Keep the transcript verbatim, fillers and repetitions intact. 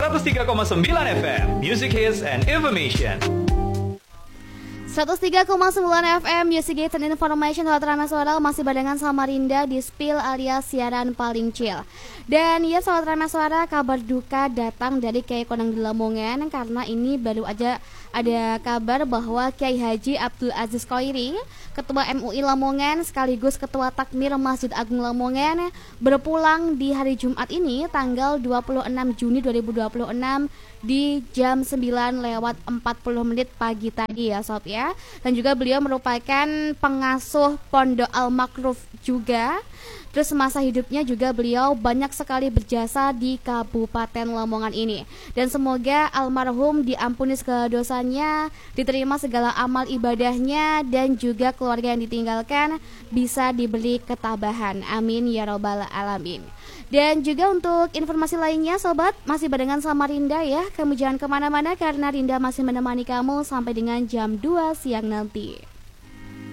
seratus tiga koma sembilan F M, Music Hits and Information. seratus tiga koma sembilan F M Music Hits and Information Sahabat Suara masih barengan sama Rinda di Spill alias siaran paling chill. Dan ya Sahabat Suara, kabar duka datang dari Kiai Kondang di Lamongan karena ini baru aja ada kabar bahwa Kiai Haji Abdul Aziz Khoiri, Ketua M U I Lamongan sekaligus Ketua Takmir Masjid Agung Lamongan, berpulang di hari Jumat ini tanggal dua puluh enam Juni dua ribu dua puluh enam di jam sembilan lewat empat puluh menit pagi tadi ya Sob ya. Dan juga beliau merupakan pengasuh Pondok Al-Makruf juga. Terus semasa hidupnya juga beliau banyak sekali berjasa di Kabupaten Lamongan ini. Dan semoga almarhum diampuni segala dosanya, diterima segala amal ibadahnya, dan juga keluarga yang ditinggalkan bisa diberi ketabahan. Amin ya robbal alamin. Dan juga untuk informasi lainnya Sobat, masih barengan sama Rinda ya. Kamu jangan kemana-mana karena Rinda masih menemani kamu sampai dengan jam dua siang nanti.